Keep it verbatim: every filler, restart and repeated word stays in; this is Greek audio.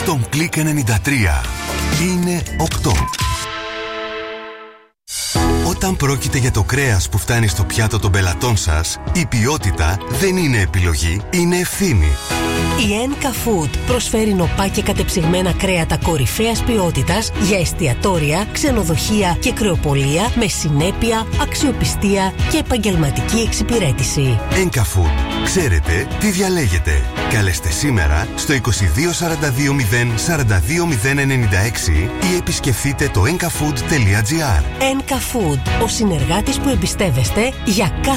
στον Κλικ ενενήντα τρία. Είναι οκτώ. Όταν πρόκειται για το κρέας που φτάνει στο πιάτο των πελατών σας, η ποιότητα δεν είναι επιλογή, είναι ευθύνη. Η Enka Food προσφέρει νοπά και κατεψυγμένα κρέατα κορυφαίας ποιότητας για εστιατόρια, ξενοδοχεία και κρεοπολία με συνέπεια, αξιοπιστία και επαγγελματική εξυπηρέτηση. Enka Food. Ξέρετε τι διαλέγετε. Καλέστε σήμερα στο είκοσι δύο σαράντα δύο μηδέν σαράντα δύο μηδέν ενενήντα έξι ή επισκεφτείτε το enkafood τελεία gr. Enka Food, ο συνεργάτης που εμπιστεύεστε για κάθε